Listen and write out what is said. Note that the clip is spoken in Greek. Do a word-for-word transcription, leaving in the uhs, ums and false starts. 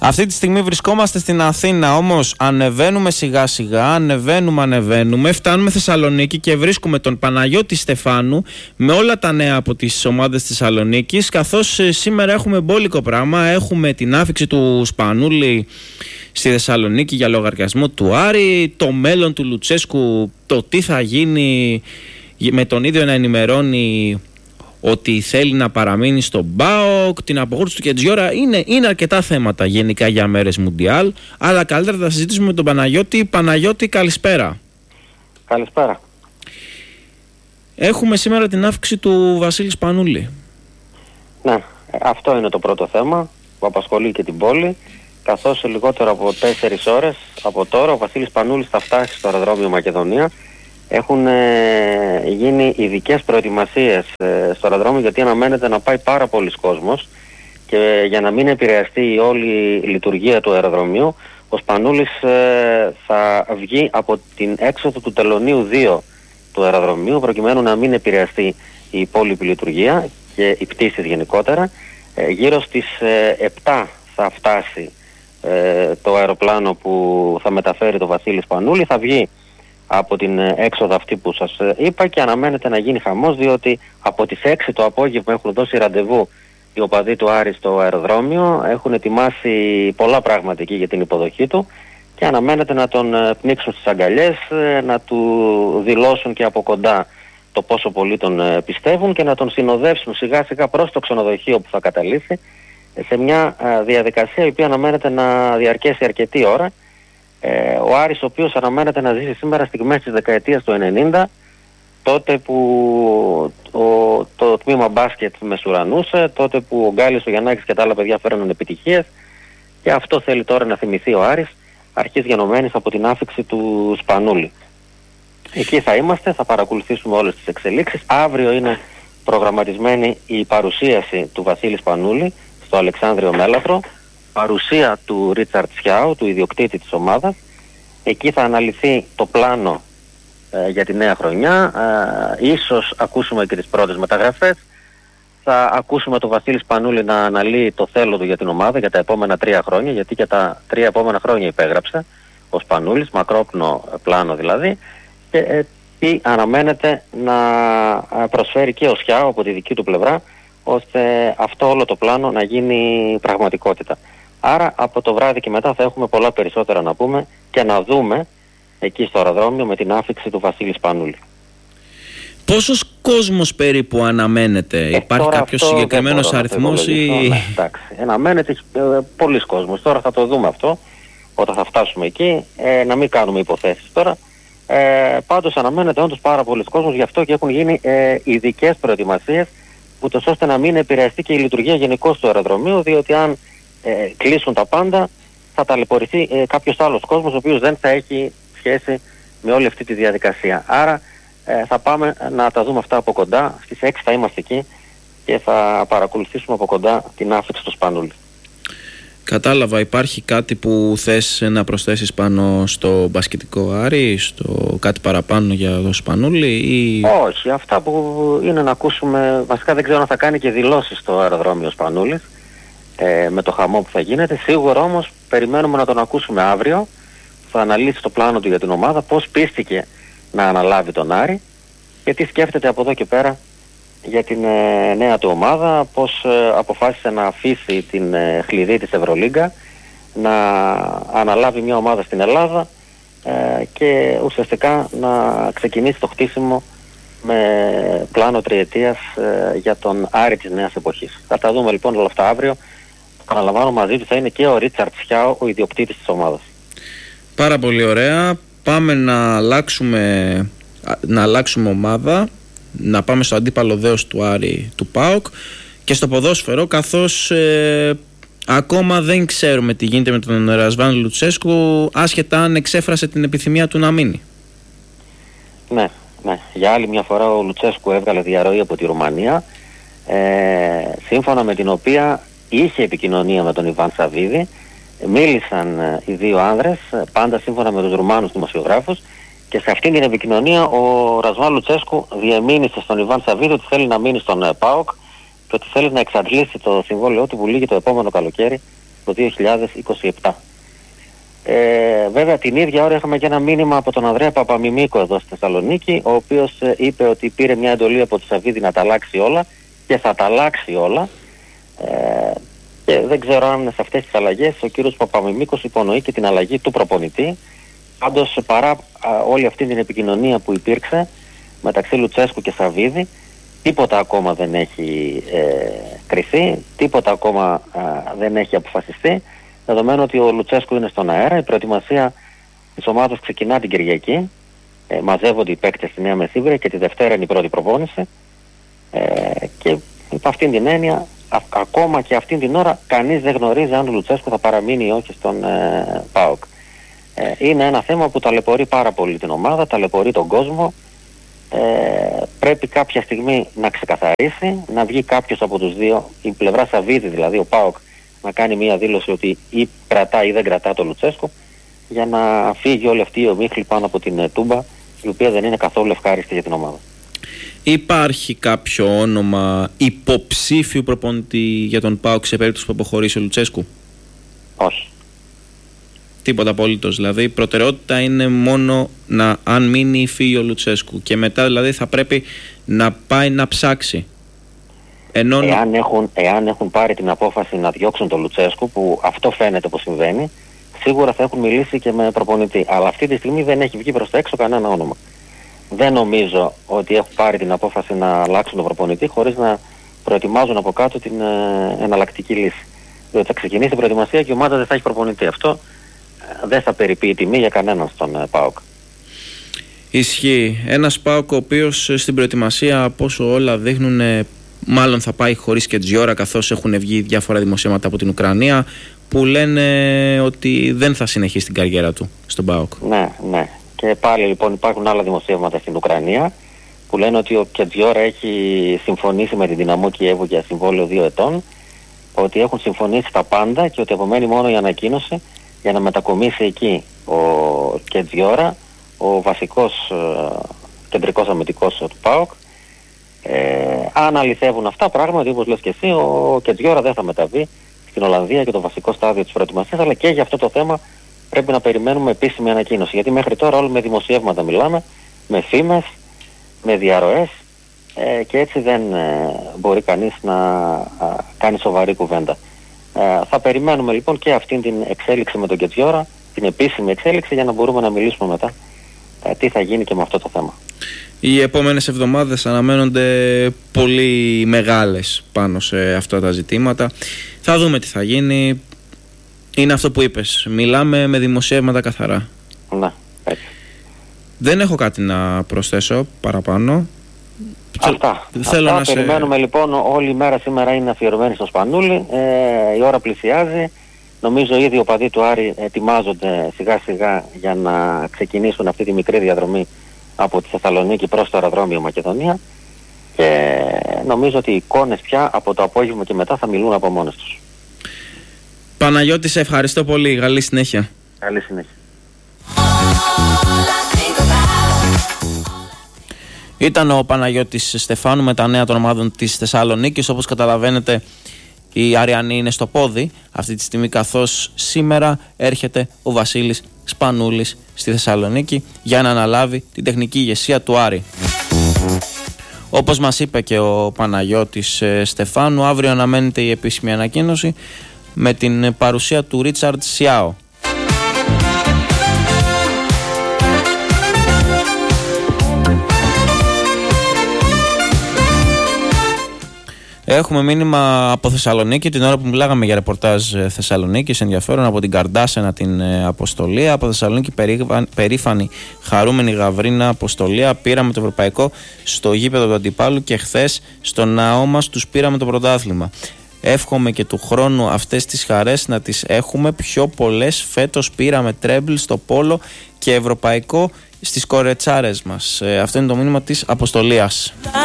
Αυτή τη στιγμή βρισκόμαστε στην Αθήνα, όμως ανεβαίνουμε σιγά σιγά, ανεβαίνουμε, ανεβαίνουμε, φτάνουμε Θεσσαλονίκη και βρίσκουμε τον Παναγιώτη Στεφάνου με όλα τα νέα από τις ομάδες της Θεσσαλονίκης, καθώς σήμερα έχουμε μπόλικο πράγμα, έχουμε την άφιξη του Σπανούλη στη Θεσσαλονίκη για λογαριασμό του Άρη, το μέλλον του Λουτσέσκου, το τι θα γίνει, με τον ίδιο να ενημερώνει ότι θέλει να παραμείνει στον ΠΑΟΚ, την αποχώρηση του Κετζιόρα. Είναι, είναι αρκετά θέματα γενικά για μέρες Μουντιάλ, αλλά καλύτερα θα συζητήσουμε με τον Παναγιώτη. Παναγιώτη, καλησπέρα. Καλησπέρα. Έχουμε σήμερα την αύξηση του Βασίλη Σπανούλη. Ναι, αυτό είναι το πρώτο θέμα που απασχολεί και την πόλη, καθώς σε λιγότερο από τέσσερις ώρες από τώρα ο Βασίλης Σπανούλης θα φτάσει στο αεροδρόμιο Μακεδονία. Έχουν ε, γίνει ειδικές προετοιμασίες ε, στο αεροδρόμιο, γιατί αναμένεται να πάει πάρα πολλοί κόσμος και ε, για να μην επηρεαστεί όλη η λειτουργία του αεροδρομίου, ο Σπανούλης ε, θα βγει από την έξοδο του Τελωνίου δύο του αεροδρομίου, προκειμένου να μην επηρεαστεί η υπόλοιπη λειτουργία και οι πτήσεις γενικότερα. Ε, γύρω στις ε, επτά θα φτάσει ε, το αεροπλάνο που θα μεταφέρει το Βασίλη Σπανούλη, θα βγει από την έξοδο αυτή που σας είπα και αναμένεται να γίνει χαμός, διότι από τις έξι το απόγευμα έχουν δώσει ραντεβού οι οπαδοί του Άρη στο αεροδρόμιο, έχουν ετοιμάσει πολλά πράγματα εκεί για την υποδοχή του και αναμένεται να τον πνίξουν στις αγκαλιές, να του δηλώσουν και από κοντά το πόσο πολύ τον πιστεύουν και να τον συνοδεύσουν σιγά σιγά προς το ξενοδοχείο που θα καταλήξει, σε μια διαδικασία η οποία αναμένεται να διαρκέσει αρκετή ώρα. Ε, ο Άρης, ο οποίος αναμένεται να ζήσει σήμερα στιγμές της δεκαετίας του ενενήντα, τότε που ο, το τμήμα μπάσκετ μεσουρανούσε, τότε που ο Γκάλης, ο Γιαννάκης και τα άλλα παιδιά φέρνουν επιτυχίες, και αυτό θέλει τώρα να θυμηθεί ο Άρης, αρχής γενομένης από την άφιξη του Σπανούλη. Εκεί θα είμαστε, θα παρακολουθήσουμε όλες τις εξελίξεις. Αύριο είναι προγραμματισμένη η παρουσίαση του Βασίλη Σπανούλη στο Αλεξάνδριο Μέλαθρο, παρουσία του Ρίτσαρτ Σιάου, του ιδιοκτήτη της ομάδας. Εκεί θα αναλυθεί το πλάνο ε, για τη νέα χρονιά. Ε, ίσως ακούσουμε και τις πρώτες μεταγραφές. Θα ακούσουμε τον Βασίλη Σπανούλη να αναλύει το θέλω του για την ομάδα για τα επόμενα τρία χρόνια, γιατί και τα τρία επόμενα χρόνια υπέγραψε ο Σπανούλης, μακρόπνο πλάνο δηλαδή, και ε, τι αναμένεται να προσφέρει και ο Σιάου από τη δική του πλευρά, ώστε αυτό όλο το πλάνο να γίνει πραγματικότητα. Άρα από το βράδυ και μετά θα έχουμε πολλά περισσότερα να πούμε και να δούμε εκεί στο αεροδρόμιο με την άφιξη του Βασίλη Σπανούλη. Πόσος κόσμος περίπου αναμένεται, ε, υπάρχει κάποιος συγκεκριμένος αριθμός ή... Ναι, εντάξει, αναμένεται ε, πολλοί κόσμος. Τώρα θα το δούμε αυτό όταν θα φτάσουμε εκεί, ε, να μην κάνουμε υποθέσεις τώρα. Ε, πάντως αναμένεται όντως πάρα πολλοί κόσμος, γι' αυτό και έχουν γίνει ε, ειδικές προετοιμασίες, ούτως ώστε να μην επηρεαστεί και η λειτουργία γενικώς του αεροδρομίου, διότι αν ε, κλείσουν τα πάντα θα ταλαιπωρηθεί ε, κάποιος άλλος κόσμος, ο οποίος δεν θα έχει σχέση με όλη αυτή τη διαδικασία. Άρα ε, θα πάμε να τα δούμε αυτά από κοντά. Στις έξι θα είμαστε εκεί και θα παρακολουθήσουμε από κοντά την άφιξη του Σπανούλη. Κατάλαβα, υπάρχει κάτι που θες να προσθέσεις πάνω στο μπασκετικό Άρη, στο κάτι παραπάνω για το Σπανούλη ή... Όχι, αυτά που είναι να ακούσουμε, βασικά δεν ξέρω αν θα κάνει και δηλώσεις στο αεροδρόμιο Σπανούλης ε, με το χαμό που θα γίνεται. Σίγουρα όμως περιμένουμε να τον ακούσουμε αύριο, θα αναλύσει το πλάνο του για την ομάδα, πώς πίστηκε να αναλάβει τον Άρη και τι σκέφτεται από εδώ και πέρα για την ε, νέα του ομάδα, πώς ε, αποφάσισε να αφήσει την ε, χλειδί της Ευρωλίγκα, να αναλάβει μια ομάδα στην Ελλάδα ε, και ουσιαστικά να ξεκινήσει το χτίσιμο με πλάνο τριετίας ε, για τον Άρη της νέας εποχής. Θα τα δούμε λοιπόν όλα αυτά αύριο. Παραλαμβάνω, μαζί του θα είναι και ο Ρίτσαρτ Σιάου, ο ιδιοκτήτης της ομάδας. Πάρα πολύ ωραία. Πάμε να αλλάξουμε, να αλλάξουμε ομάδα, να πάμε στο αντίπαλο δέος του Άρη, του ΠΑΟΚ, και στο ποδόσφαιρο, καθώς ε, ακόμα δεν ξέρουμε τι γίνεται με τον Ρασβάν Λουτσέσκου, άσχετα αν εξέφρασε την επιθυμία του να μείνει. Ναι, ναι. Για άλλη μια φορά ο Λουτσέσκου έβγαλε διαρροή από τη Ρουμανία, ε, σύμφωνα με την οποία είχε επικοινωνία με τον Ιβάν Σαββίδη. Μίλησαν ε, οι δύο άνδρες, πάντα σύμφωνα με τους Ρουμάνους δημοσιογράφους, και σε αυτήν την επικοινωνία ο Ρασβάν Λουτσέσκου διεμήνυσε στον Ιβάν Σαββίδη ότι θέλει να μείνει στον ΠΑΟΚ και ότι θέλει να εξαντλήσει το συμβόλαιό του που λύγει το επόμενο καλοκαίρι το δύο χιλιάδες είκοσι επτά. Ε, βέβαια την ίδια ώρα είχαμε και ένα μήνυμα από τον Ανδρέα Παπαμιμίκο εδώ στη Θεσσαλονίκη, ο οποίος ε, είπε ότι πήρε μια εντολή από τη Σαββίδη να τα αλλάξει όλα και θα τα αλλάξει όλα. Ε, και δεν ξέρω αν σε αυτές τις αλλαγές ο κύριος Παπαμιμίκος υπονοεί και την αλλαγή του προπονητή. Πάντως παρά α, όλη αυτή την επικοινωνία που υπήρξε μεταξύ Λουτσέσκου και Σαββίδη, τίποτα ακόμα δεν έχει ε, κριθεί, τίποτα ακόμα α, δεν έχει αποφασιστεί, δεδομένου ότι ο Λουτσέσκου είναι στον αέρα. Η προετοιμασία της ομάδας ξεκινά την Κυριακή, ε, μαζεύονται οι παίκτες στη Νέα Μεσσύβρια και τη Δευτέρα είναι η πρώτη προπόνηση, ε, και υπ' αυτήν την έννοια α, ακόμα και αυτήν την ώρα κανείς δεν γνωρίζει αν ο Λουτσέσκου θα παραμείνει ή όχι στον ε, ΠΑΟΚ. Ε, είναι ένα θέμα που ταλαιπωρεί πάρα πολύ την ομάδα, ταλαιπωρεί τον κόσμο. Ε, πρέπει κάποια στιγμή να ξεκαθαρίσει, να βγει κάποιος από τους δύο, η πλευρά Σαββίδη δηλαδή, ο ΠΑΟΚ, να κάνει μια δήλωση ότι ή κρατά ή δεν κρατά το Λουτσέσκο, για να φύγει όλη αυτή η ομίχλη πάνω από την τούμπα, η οποία δεν είναι καθόλου ευχάριστη για την ομάδα. Υπάρχει κάποιο όνομα υποψήφιου προπονητή για τον ΠΑΟΚ σε περίπτωση που αποχωρήσει ο Λουτσέσκου? Όχι. Τίποτα απολύτως. Δηλαδή η προτεραιότητα είναι μόνο να, αν μείνει ή φύγει ο Λουτσέσκου, και μετά δηλαδή θα πρέπει να πάει να ψάξει. Ενώ... Εάν, έχουν, εάν έχουν πάρει την απόφαση να διώξουν τον Λουτσέσκου, που αυτό φαίνεται πως συμβαίνει, σίγουρα θα έχουν μιλήσει και με προπονητή. Αλλά αυτή τη στιγμή δεν έχει βγει προς τα έξω κανένα όνομα. Δεν νομίζω ότι έχουν πάρει την απόφαση να αλλάξουν τον προπονητή χωρίς να προετοιμάζουν από κάτω την ε, εναλλακτική λύση. Διότι θα ξεκινήσει η προετοιμασία και η ομάδα δεν θα έχει προπονητή. Αυτό ε, δεν θα περιποιεί τιμή για κανέναν στον ε, ΠΑΟΚ. Ισχύει. Ένας ΠΑΟΚ ο οποίος στην προετοιμασία, από όσο όλα δείχνουν, ε, μάλλον θα πάει χωρίς και Τζιόρα, καθώς έχουν βγει διάφορα δημοσίευματα από την Ουκρανία που λένε ότι δεν θα συνεχίσει την καριέρα του στον ΠΑΟΚ. Ναι, ναι. Και πάλι λοιπόν υπάρχουν άλλα δημοσίευματα στην Ουκρανία που λένε ότι ο Κετζιόρα έχει συμφωνήσει με την Δυναμό Κιέβου για συμβόλαιο δύο ετών, ότι έχουν συμφωνήσει τα πάντα και ότι απομένει μόνο η ανακοίνωση για να μετακομίσει εκεί ο Κετζιόρα, ο βασικός ε, κεντρικός αμυντικός του ΠΑΟΚ. Ε, αν αληθεύουν αυτά πράγματι, όπως λες και εσύ, ο Κετζιόρα δεν θα μεταβεί στην Ολλανδία και το βασικό στάδιο της προετοιμασίας, αλλά και για αυτό το θέμα πρέπει να περιμένουμε επίσημη ανακοίνωση. Γιατί μέχρι τώρα όλοι με δημοσιεύματα μιλάμε, με φήμες, με διαρροές, ε, και έτσι δεν ε, μπορεί κανείς να α, κάνει σοβαρή κουβέντα. Ε, θα περιμένουμε λοιπόν και αυτήν την εξέλιξη με τον Κετζιόρα, την επίσημη εξέλιξη, για να μπορούμε να μιλήσουμε μετά ε, τι θα γίνει και με αυτό το θέμα. Οι επόμενες εβδομάδες αναμένονται πολύ μεγάλες πάνω σε αυτά τα ζητήματα. Θα δούμε τι θα γίνει. Είναι αυτό που είπες. Μιλάμε με δημοσιεύματα καθαρά. Ναι, έτσι. Δεν έχω κάτι να προσθέσω παραπάνω. Αυτά. Θέλω Αυτά να σε... περιμένουμε λοιπόν. Όλη η μέρα σήμερα είναι αφιερωμένη στο Σπανούλι. Ε, η ώρα πλησιάζει. Νομίζω ήδη οι οπαδοί του Άρη ετοιμάζονται σιγά σιγά για να ξεκινήσουν αυτή τη μικρή διαδρομή από τη Θεσσαλονίκη προς το αεροδρόμιο Μακεδονία, και νομίζω ότι οι εικόνες πια από το απόγευμα και μετά θα μιλούν από μόνες τους. Παναγιώτη, σε ευχαριστώ πολύ. Καλή συνέχεια. Καλή συνέχεια. Ήταν ο Παναγιώτης Στεφάνου με τα νέα των ομάδων της Θεσσαλονίκης. Όπως καταλαβαίνετε, οι Αριανοί είναι στο πόδι αυτή τη στιγμή, καθώς σήμερα έρχεται ο Βασίλης Σπανούλης στη Θεσσαλονίκη για να αναλάβει την τεχνική ηγεσία του Άρη. Όπως μας είπε και ο Παναγιώτης Στεφάνου, αύριο αναμένεται η επίσημη ανακοίνωση με την παρουσία του Ρίτσαρντ Σιάο. Έχουμε μήνυμα από Θεσσαλονίκη την ώρα που μιλάγαμε για ρεπορτάζ Θεσσαλονίκης, ενδιαφέρον, από την Καρντάσενα την Αποστολία. Από Θεσσαλονίκη περήφανη, χαρούμενη Γαβρίνα Αποστολία. Πήραμε το ευρωπαϊκό στο γήπεδο του αντιπάλου και χθες στο ναό μας τους πήραμε το πρωτάθλημα. Εύχομαι και του χρόνου αυτές τις χαρές να τις έχουμε πιο πολλές. Φέτος πήραμε τρέμπλ στο πόλο και ευρωπαϊκό στις κορετσάρες μας. Αυτό είναι το μήνυμα της Αποστολίας.